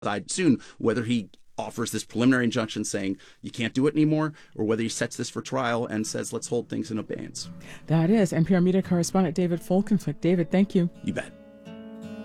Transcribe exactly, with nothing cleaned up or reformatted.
decide soon whether he offers this preliminary injunction saying you can't do it anymore, or whether he sets this for trial and says let's hold things in abeyance. That is N P R media correspondent David Folkenflik. David, thank you. You bet.